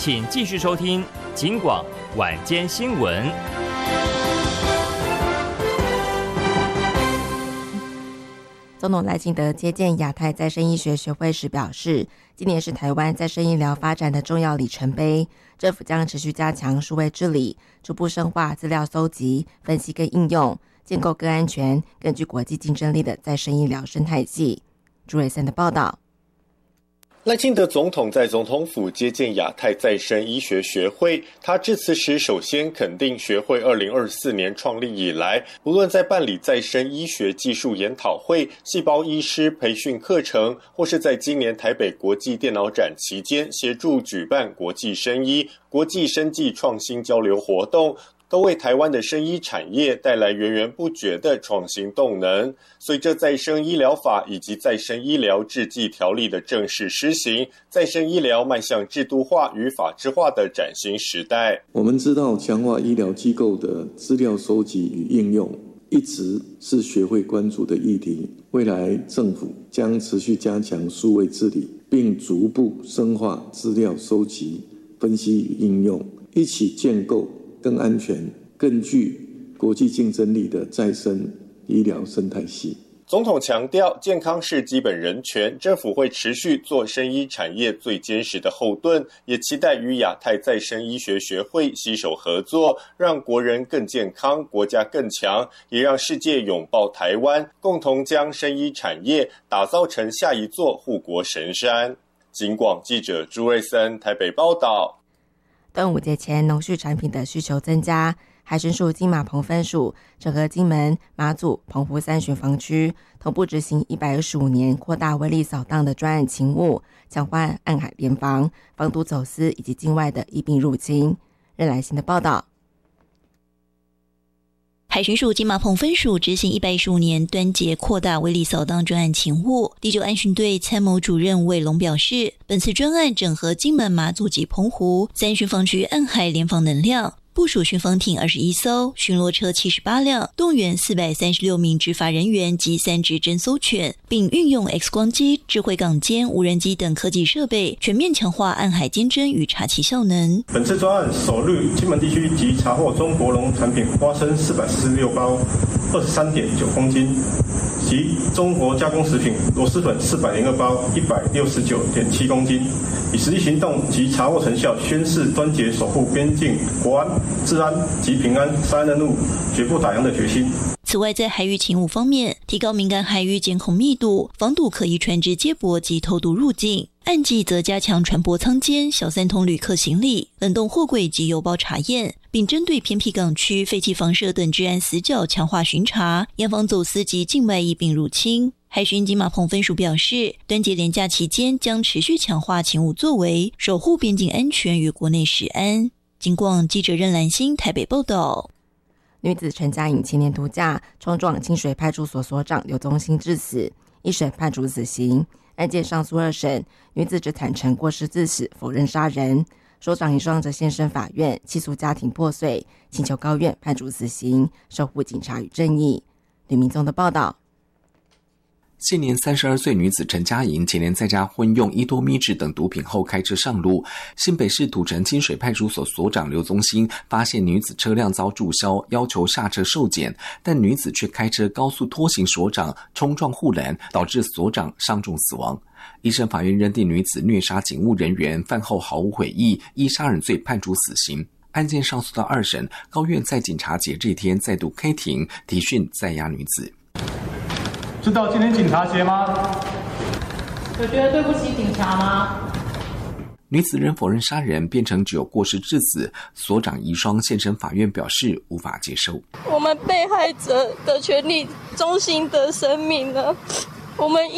请继续收听警广晚间新闻。 总统赖清德接见亚太再生医学学会时表示，今年是台湾再生医疗发展的重要里程碑，政府将持续加强数位治理，逐步深化资料搜集、分析跟应用，建构更安全、更具国际竞争力的再生医疗生态系。朱瑞森的报道。 赖清德总统在总统府接见亚太再生医学学会，他致辞时首先肯定学会2024年创立以来，无论在办理再生医学技术研讨会、细胞医师培训课程，或是在今年台北国际电脑展期间协助举办国际生医、国际生技创新交流活动，都为台湾的生医产业带来源源不绝的创新动能。随着再生医疗法以及再生医疗制剂条例的正式施行，再生医疗迈向制度化与法制化的崭新时代。 我们知道，强化医疗机构的资料收集与应用一直是学会关注的议题。未来政府将持续加强数位治理，并逐步深化资料收集、分析与应用，一起建构更安全、更具国际竞争力的再生医疗生态系。 总统强调，健康是基本人权，政府会持续做生医产业最坚实的后盾，也期待与亚太再生医学学会携手合作，让国人更健康，国家更强，也让世界拥抱台湾，共同将生医产业打造成下一座护国神山。警广记者朱瑞森台北报道。 端午节前，农畜产品的需求增加，海巡署金马澎分署整合金门、马祖、澎湖3巡防区，同步执行125年扩大威力扫荡的专案勤务，强化岸海联防，防堵走私以及境外的疫病入侵。任来信的报道。 海巡署金马澎分署执行115年端节扩大威力扫荡专案勤务，第9安巡队参谋主任魏龙表示，本次专案整合金门、马祖及澎湖3巡防区岸海联防能量，部署巡防艇21艘、巡逻车78辆，动员436名执法人员及3只侦搜犬，并运用 X 光机、智慧港监、无人机等科技设备，全面强化岸海监侦与查缉效能。 本次专案首率金门地区即查获中国农产品花生446包，23.9公斤，及中国加工食品螺蛳粉402包，169.7公斤。以实际行动及查获成效，宣示端节守护边境、国安、治安及平安3案任务绝不打烊的决心。 此外，在海域勤务方面，提高敏感海域监控密度，防堵可疑船只接驳及偷渡入境。岸际则加强船舶舱间、小3通旅客行李、冷冻货柜及邮包查验，并针对偏僻港区、废弃房舍等治安死角强化巡查，严防走私及境外疫病入侵。海巡金马澎分署表示，端节连假期间将持续强化勤务作为，守护边境安全与国内食安。警广记者任兰心台北报道。 女子陈佳颖前年毒驾冲撞清水派出所所长刘宗兴致死，一审判处死刑。案件上诉2审，女子只坦诚过失致死，否认杀人。所长遗孀则现身法院起诉家庭破碎，请求高院判处死刑，守护警察与正义。吕明宗的报道。 现年32岁女子陈佳莹前年在家混用1多咪酯等毒品后开车上路，新北市土城清水派出所所长刘宗兴发现女子车辆遭注销，要求下车受检，但女子却开车高速拖行所长，冲撞护栏，导致所长伤重死亡。一审法院认定女子虐杀警务人员，犯后毫无悔意，依杀人罪判处死刑。案件上诉到2审，高院在警察节这天再度开庭，提讯在押女子。 知道今天警察节吗？ 有觉得对不起警察吗？ 女子仍否认杀人，变成只有过失致死。所长遗孀现身法院表示无法接受。 我们被害者的权利中心的生命呢？我们